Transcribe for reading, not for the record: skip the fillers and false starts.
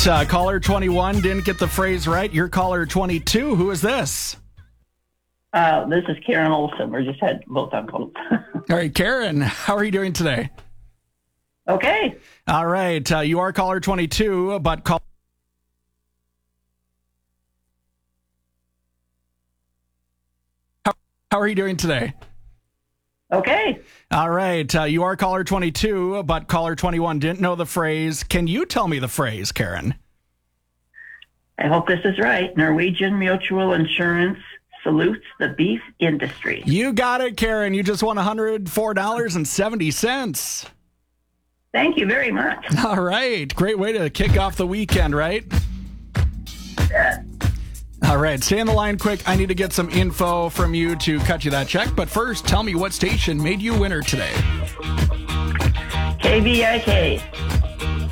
Caller 21 didn't get the phrase right. You're caller 22. Who is this? This is Karen Olson. We just had both on hold. All right, Karen, how are you doing today? Okay. All right, you are caller 22, but call. How are you doing today? Okay. All right, you are caller 22, but caller 21 didn't know the phrase. Can you tell me the phrase, Karen? I hope this is right. Norwegian Mutual Insurance salutes the beef industry. You got it, Karen. You just won $104.70. Thank you very much. All right. Great way to kick off the weekend, right? Yeah. All right. Stay on the line quick. I need to get some info from you to cut you that check. But first, tell me what station made you winner today. KVIK.